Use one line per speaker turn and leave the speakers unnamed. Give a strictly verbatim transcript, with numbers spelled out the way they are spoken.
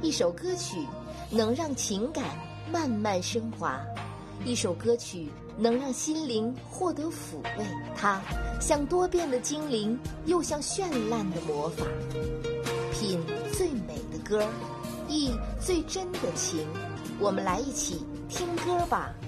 一首歌曲能让情感慢慢升华，一首歌曲能让心灵获得抚慰。它像多变的精灵，又像绚烂的魔法。品最美的歌，忆最真的情，我们来一起听歌吧。